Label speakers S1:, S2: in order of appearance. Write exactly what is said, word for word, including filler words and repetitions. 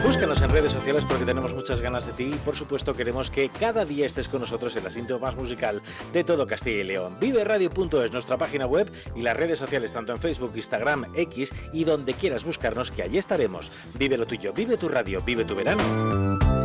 S1: Búscanos en redes sociales porque tenemos muchas ganas de ti y por supuesto queremos que cada día estés con nosotros en la sintonía más musical de todo Castilla y León. Vive Radio punto es, nuestra página web y las redes sociales tanto en Facebook, Instagram, X y donde quieras buscarnos, que allí estaremos. Vive lo tuyo, vive tu radio, vive tu verano.